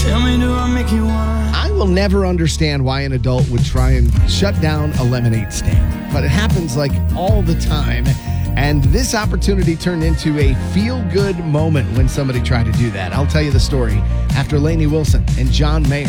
Tell me, do I make you wanna? I will never understand why an adult would try and shut down a lemonade stand, but it happens like all the time. And this opportunity turned into a feel-good moment when somebody tried to do that. I'll tell you the story after Lainey Wilson and John Mayer.